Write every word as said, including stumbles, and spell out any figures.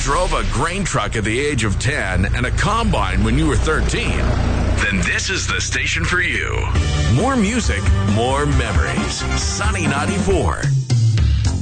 drove a grain truck at the age of ten and a combine when you were thirteen, then this is the station for you. More music, more memories. Sunny ninety-four.